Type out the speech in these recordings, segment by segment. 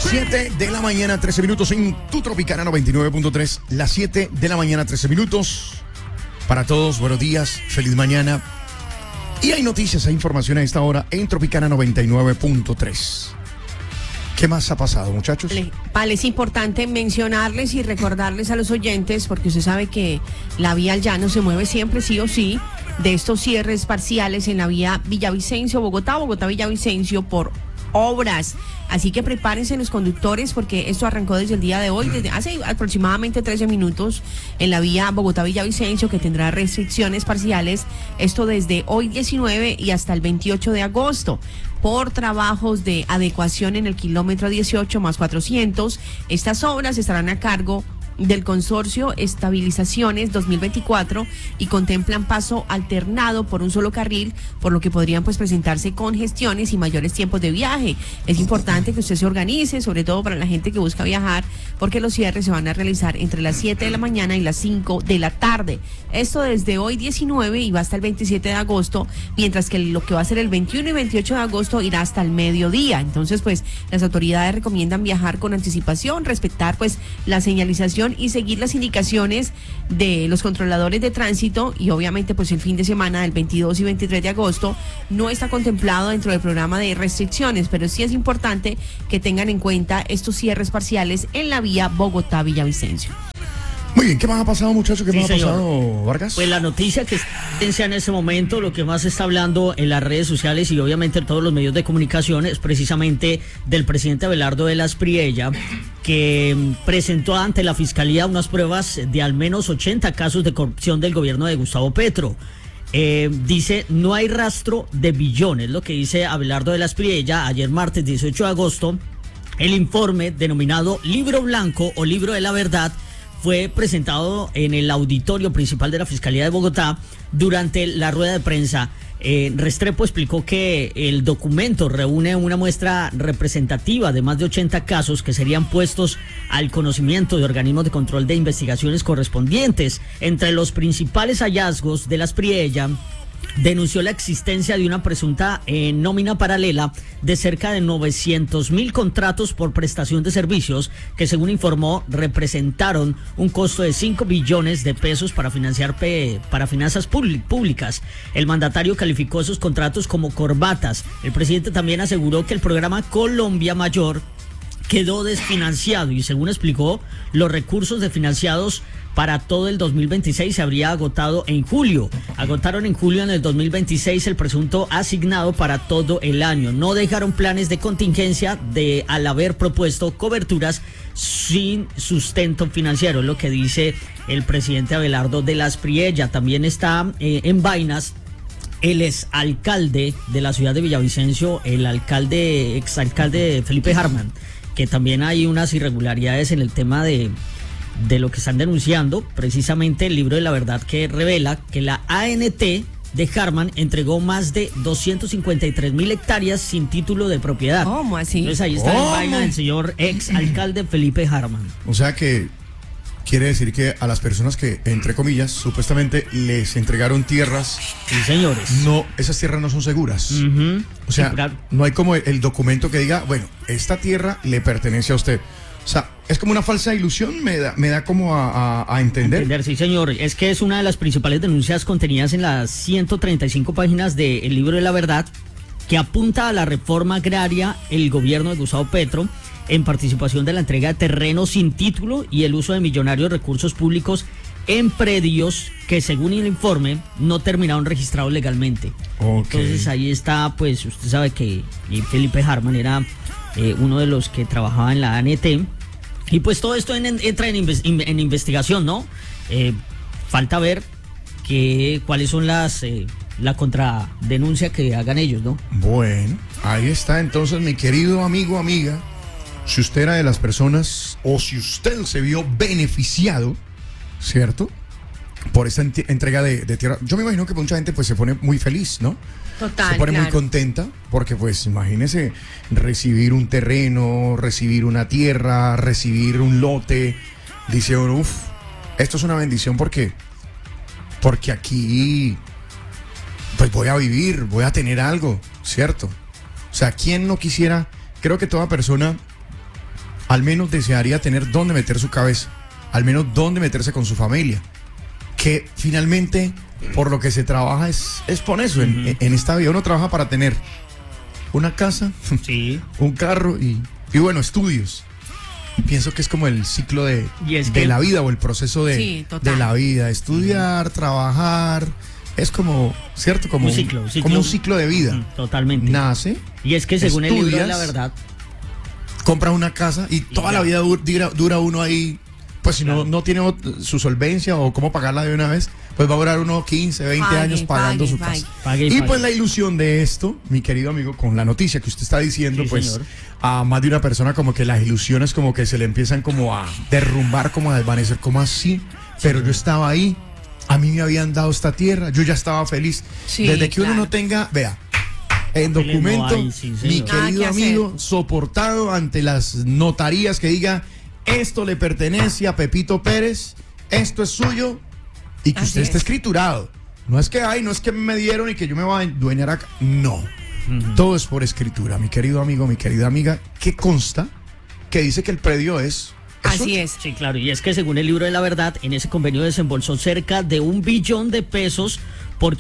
7 de la mañana, 13 minutos en tu Tropicana 99.3. Las 7 de la mañana, 13 minutos. Para todos, buenos días, feliz mañana. Y hay noticias, hay información a esta hora en Tropicana 99.3. ¿Qué más ha pasado, muchachos? Vale, es importante mencionarles y recordarles a los oyentes, porque usted sabe que la vía al llano se mueve siempre, sí o sí, de estos cierres parciales en la vía Villavicencio-Bogotá, Bogotá-Villavicencio por obras. Así que prepárense los conductores porque esto arrancó desde el día de hoy, desde hace aproximadamente 13 minutos en la vía Bogotá-Villavicencio, que tendrá restricciones parciales, esto desde hoy 19 y hasta el 28 de agosto. Por trabajos de adecuación en el kilómetro 18 más 400. Estas obras estarán a cargo del Consorcio Estabilizaciones 2024 y contemplan paso alternado por un solo carril, por lo que podrían presentarse congestiones y mayores tiempos de viaje. Es importante que usted se organice, sobre todo para la gente que busca viajar, porque los cierres se van a realizar entre las 7 de la mañana y las 5 de la tarde. Esto desde hoy 19 y va hasta el 27 de agosto, mientras que lo que va a ser el 21 y 28 de agosto irá hasta el mediodía. Entonces, pues, las autoridades recomiendan viajar con anticipación, respetar, pues, la señalización y seguir las indicaciones de los controladores de tránsito. Y obviamente pues el fin de semana del 22 y 23 de agosto no está contemplado dentro del programa de restricciones, pero sí es importante que tengan en cuenta estos cierres parciales en la vía Bogotá-Villavicencio. Muy bien, ¿qué más ha pasado, muchachos? ¿Qué Sí, más ha señor. pasado, Vargas? Pues la noticia que está en ese momento, lo que más se está hablando en las redes sociales y obviamente en todos los medios de comunicación es precisamente del presidente Abelardo de las Priella, que presentó ante la Fiscalía unas pruebas de al menos 80 casos de corrupción del gobierno de Gustavo Petro. Dice, no hay rastro de billones, lo que dice Abelardo de las Priella ayer martes 18 de agosto. El informe denominado Libro Blanco o Libro de la Verdad fue presentado en el auditorio principal de la Fiscalía de Bogotá durante la rueda de prensa. Restrepo explicó que el documento reúne una muestra representativa de más de 80 casos que serían puestos al conocimiento de organismos de control de investigaciones correspondientes. Entre los principales hallazgos de las Priella, denunció la existencia de una presunta nómina paralela de cerca de 900.000 contratos por prestación de servicios que, según informó, representaron un costo de 5 billones de pesos para financiar para finanzas públicas. El mandatario calificó esos contratos como corbatas. El presidente también aseguró que el programa Colombia Mayor quedó desfinanciado y, según explicó, los recursos desfinanciados para todo el 2026 se habría agotado en julio. Agotaron en julio en el 2026 el presunto asignado para todo el año. No dejaron planes de contingencia al haber propuesto coberturas sin sustento financiero, es lo que dice el presidente Abelardo de las Priella. También está en vainas el exalcalde de la ciudad de Villavicencio, el exalcalde Felipe Harman, que también hay unas irregularidades en el tema de lo que están denunciando, precisamente el Libro de la Verdad, que revela que la ANT de Harman entregó más de 253.000 hectáreas sin título de propiedad. ¿Cómo así? Entonces ahí está en vaina el señor ex alcalde Felipe Harman. O sea que quiere decir que a las personas que, entre comillas, supuestamente les entregaron tierras, Sí, señores. no, esas tierras no son seguras. Ujú. O sea, Sí, claro. no hay como el documento que diga, bueno, esta tierra le pertenece a usted. O sea, es como una falsa ilusión, me da como a entender. Sí, señor. Es que es una de las principales denuncias contenidas en las 135 páginas del Libro de la Verdad, que apunta a la reforma agraria, el gobierno de Gustavo Petro, en participación de la entrega de terrenos sin título y el uso de millonarios recursos públicos en predios que, según el informe, no terminaron registrados legalmente. Ok. Entonces ahí está, pues usted sabe que Felipe Harman era uno de los que trabajaba en la ANT. Y pues todo esto entra en investigación, ¿no? Falta ver cuáles son la contradenuncia que hagan ellos, ¿no? Bueno, ahí está entonces, mi querido amigo, amiga. Si usted era de las personas o si usted se vio beneficiado, ¿cierto?, por esta entrega de tierra. Yo me imagino que mucha gente pues se pone muy feliz, ¿no? Total, se pone muy claro. contenta porque pues imagínese recibir un terreno, recibir una tierra, recibir un lote. Dice uno, uff, esto es una bendición porque aquí pues voy a vivir, voy a tener algo, ¿cierto? O sea, ¿quién no quisiera? Creo que toda persona al menos desearía tener dónde meter su cabeza, al menos dónde meterse con su familia. Que finalmente, por lo que se trabaja es por eso. En esta vida uno trabaja para tener una casa, Sí. un carro y bueno, estudios. Pienso que es como el ciclo de que la vida o el proceso Sí, total. de la vida. Estudiar, trabajar, es como, ¿cierto? Como como un ciclo de vida. Totalmente. Nace, Y es que según el libro de la estudias, verdad, compras una casa y toda la vida dura uno ahí. Pues si no tiene su solvencia o cómo pagarla de una vez, pues va a durar unos 15, 20 años pagando su casa. Y pues la ilusión de esto, mi querido amigo, con la noticia que usted está diciendo, Sí, pues señor. a más de una persona como que las ilusiones como que se le empiezan como a derrumbar, como a desvanecer, como así. Pero yo estaba ahí, a mí me habían dado esta tierra, yo ya estaba feliz. Sí, Desde que uno claro. no tenga, vea, en Papeles documento, no hay, sí, mi señor. Nada querido que hacer. amigo, soportado ante las notarías que diga, esto le pertenece a Pepito Pérez, esto es suyo, y que Así usted esté es. escriturado. No es que, no es que me dieron y que yo me voy a dueñar acá. No. Todo es por escritura, mi querido amigo, mi querida amiga, que consta que dice que el predio es Así suyo. es. sí, claro, y es que según el libro de la verdad, en ese convenio desembolsó cerca de 1 billón de pesos por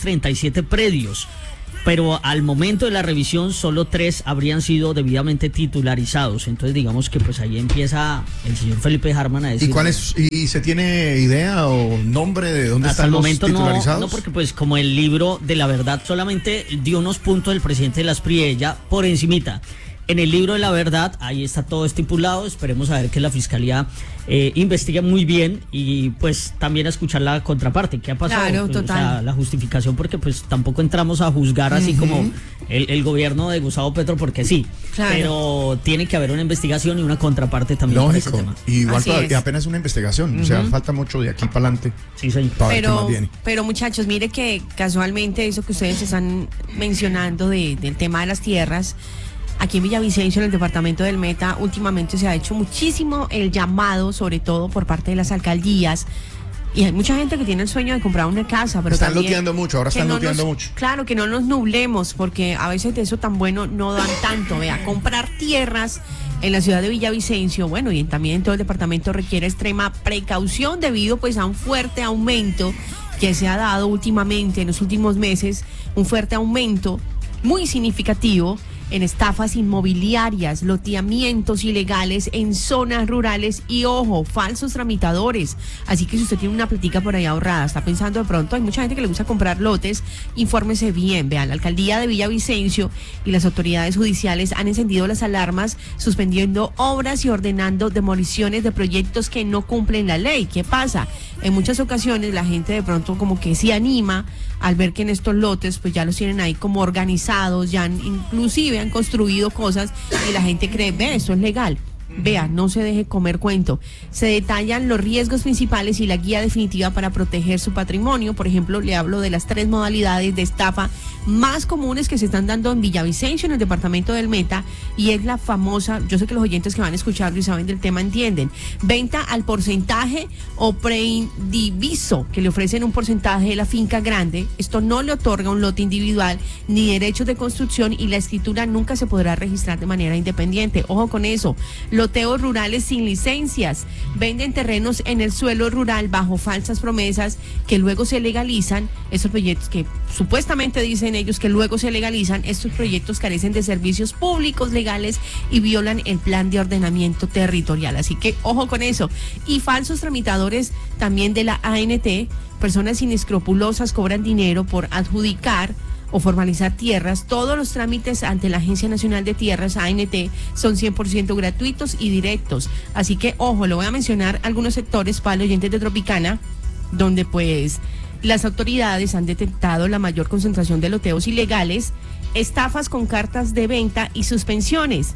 537 predios. Pero al momento de la revisión solo 3 habrían sido debidamente titularizados. Entonces digamos que pues ahí empieza el señor Felipe Harman a decir... ¿Y cuál es? ¿Y se tiene idea o nombre de dónde Hasta están el los momento titularizados? no, porque pues como el libro de la verdad solamente dio unos puntos del presidente de la Aspriella por encimita. En el libro de la verdad, ahí está todo estipulado. Esperemos a ver que la fiscalía investigue muy bien y pues también a escuchar la contraparte. ¿Qué ha pasado? Claro, Pues, total. o sea, la justificación, porque pues tampoco entramos a juzgar así como el gobierno de Gustavo Petro, porque sí. Claro. Pero tiene que haber una investigación y una contraparte también para ese Lógico. tema. Igual Así todavía es. apenas una investigación. O sea, falta mucho de aquí para adelante Sí, señor. para ver qué más viene. Pero muchachos, mire que casualmente eso que ustedes están mencionando del tema de las tierras, aquí en Villavicencio, en el departamento del Meta, últimamente se ha hecho muchísimo el llamado, sobre todo por parte de las alcaldías. Y hay mucha gente que tiene el sueño de comprar una casa, pero Están también loteando mucho, ahora que están no loteando nos- mucho. Claro, que no nos nublemos, porque a veces de eso tan bueno no dan tanto. Vea, comprar tierras en la ciudad de Villavicencio, bueno, y también en todo el departamento requiere extrema precaución debido pues a un fuerte aumento que se ha dado últimamente, en los últimos meses, un fuerte aumento muy significativo en estafas inmobiliarias, loteamientos ilegales en zonas rurales y, ojo, falsos tramitadores. Así que si usted tiene una platica por ahí ahorrada, está pensando de pronto, hay mucha gente que le gusta comprar lotes, infórmese bien. Vean, la alcaldía de Villavicencio y las autoridades judiciales han encendido las alarmas, suspendiendo obras y ordenando demoliciones de proyectos que no cumplen la ley. ¿Qué pasa? En muchas ocasiones la gente de pronto como que se anima al ver que en estos lotes pues ya los tienen ahí como organizados, ya inclusive han construido cosas y la gente cree, ve, esto es legal. Vea, no se deje comer cuento. Se detallan los riesgos principales y la guía definitiva para proteger su patrimonio. Por ejemplo, le hablo de las 3 modalidades de estafa más comunes que se están dando en Villavicencio, en el departamento del Meta, y es la famosa, yo sé que los oyentes que van a escucharlo y saben del tema entienden, venta al porcentaje o preindiviso, que le ofrecen un porcentaje de la finca grande. Esto no le otorga un lote individual ni derechos de construcción y la escritura nunca se podrá registrar de manera independiente. Ojo con eso. Loteos rurales sin licencias, venden terrenos en el suelo rural bajo falsas promesas que luego se legalizan. Estos proyectos que supuestamente dicen ellos que luego se legalizan, estos proyectos carecen de servicios públicos legales y violan el plan de ordenamiento territorial. Así que ojo con eso. Y falsos tramitadores también de la ANT, personas inescrupulosas cobran dinero por adjudicar o formalizar tierras. Todos los trámites ante la Agencia Nacional de Tierras, ANT, son 100% gratuitos y directos. Así que, ojo, le voy a mencionar algunos sectores para los oyentes de Tropicana, donde pues las autoridades han detectado la mayor concentración de loteos ilegales, estafas con cartas de venta y suspensiones.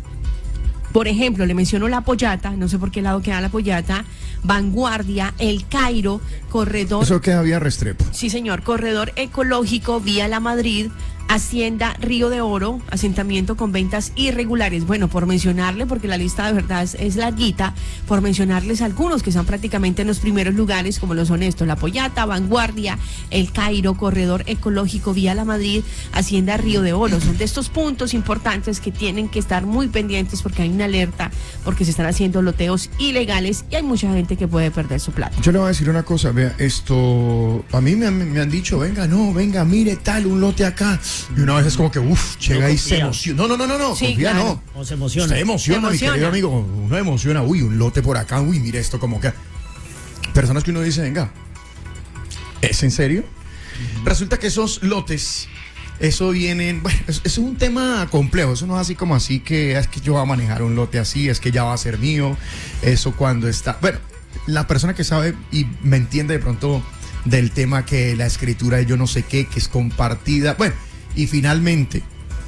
Por ejemplo, le menciono La Pollata, no sé por qué lado queda La Pollata, Vanguardia, El Cairo, Corredor... Eso queda vía Restrepo. Sí, señor. Corredor ecológico vía La Madrid, Hacienda Río de Oro, asentamiento con ventas irregulares. Bueno, por mencionarle, porque la lista de verdad es larguita, por mencionarles algunos que están prácticamente en los primeros lugares, como lo son estos: La Pollata, Vanguardia, El Cairo, Corredor Ecológico, Vía La Madrid, Hacienda Río de Oro. Son de estos puntos importantes que tienen que estar muy pendientes porque hay una alerta, porque se están haciendo loteos ilegales y hay mucha gente que puede perder su plata. Yo le voy a decir una cosa, vea, esto, a mí me han dicho, venga, mire tal, un lote acá. Y una vez es como que, llega y se emociona. No, Sí, confía, claro. no. O se emociona. Se emociona, mi querido amigo. Uno emociona, un lote por acá, mire esto como que. Personas que uno dice, venga, ¿es en serio? Resulta que esos lotes, eso vienen, bueno, eso es un tema complejo. Eso no es así como así que es que yo voy a manejar un lote así, es que ya va a ser mío. Eso cuando está. Bueno, la persona que sabe y me entiende de pronto del tema, que la escritura de yo no sé qué, que es compartida. Bueno, y finalmente,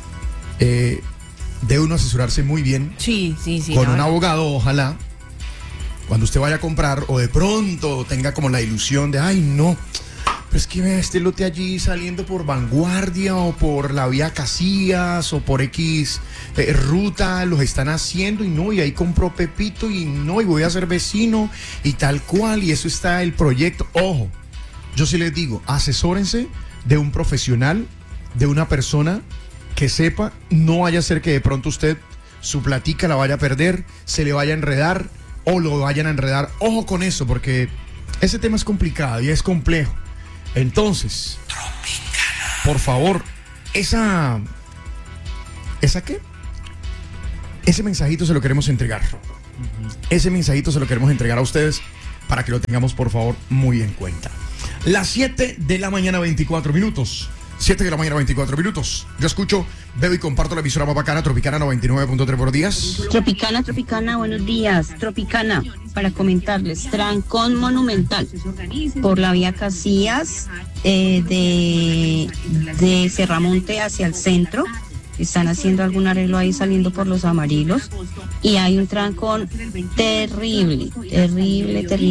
debe uno asesorarse muy bien. Sí. Con un abogado, ojalá, cuando usted vaya a comprar, o de pronto tenga como la ilusión de, ay, no, pero es que vea este lote allí saliendo por Vanguardia o por la vía Casillas o por X ruta, los están haciendo y ahí compró Pepito y voy a ser vecino y tal cual, y eso está el proyecto. Ojo, yo sí les digo, asesórense de un profesional, de una persona que sepa, no vaya a ser que de pronto usted su platica la vaya a perder, se le vaya a enredar o lo vayan a enredar. Ojo con eso, porque ese tema es complicado y es complejo. Entonces, por favor, ¿esa qué? Ese mensajito se lo queremos entregar. Ese mensajito se lo queremos entregar a ustedes para que lo tengamos, por favor, muy en cuenta. Las 7 de la mañana, 24 minutos. 7 de la mañana, 24 minutos. Yo escucho, veo y comparto la emisora más bacana, Tropicana 99.3. Buenos días. Tropicana, buenos días. Tropicana, para comentarles, trancón monumental por la vía Casillas, de Serramonte hacia el centro. Están haciendo algún arreglo ahí saliendo por los Amarillos y hay un trancón terrible.